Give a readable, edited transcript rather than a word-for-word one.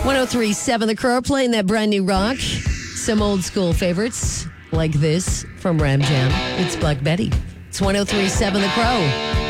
1037 The Crow playing that brand new rock. Some old school favorites like this from Ram Jam. It's Black Betty. It's 1037 The Crow.